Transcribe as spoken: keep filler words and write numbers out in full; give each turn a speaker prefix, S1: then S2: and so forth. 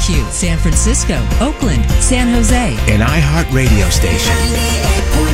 S1: you, San Francisco, Oakland, San Jose.
S2: An iHeart radio station.